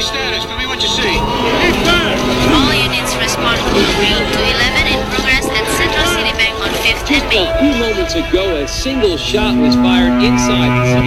status. Tell me what you see. All units respond code green to 11 in progress at Central City Bank on 5th and Just Main. a few moments ago, a single shot was fired inside the city.